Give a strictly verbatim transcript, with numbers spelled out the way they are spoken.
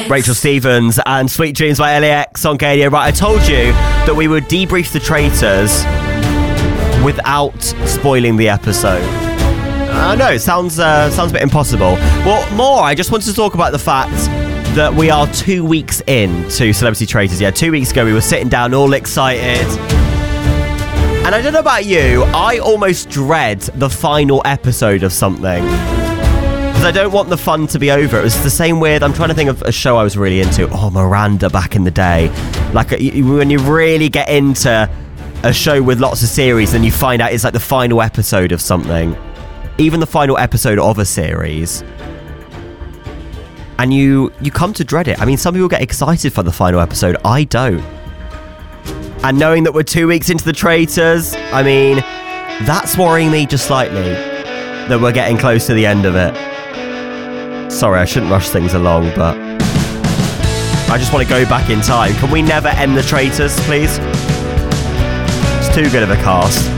Rachel Stevens and Sweet Dreams by L A X on K D A. Right, I told you that we would debrief the traitors without spoiling the episode. I know, it sounds, uh, sounds a bit impossible. Well, more, I just wanted to talk about the fact that we are two weeks in to Celebrity Traitors. Yeah, two weeks ago we were sitting down all excited. And I don't know about you, I almost dread the final episode of something. Because I don't want the fun to be over. It was the same with, I'm trying to think of a show I was really into. Oh, Miranda back in the day. Like, when you really get into a show with lots of series and you find out it's like the final episode of something. Even the final episode of a series. And you, you come to dread it. I mean, some people get excited for the final episode. I don't. And knowing that we're two weeks into the Traitors, I mean, that's worrying me just slightly. That we're getting close to the end of it. Sorry, I shouldn't rush things along, but I just want to go back in time. Can we never end the Traitors, please? It's too good of a cast.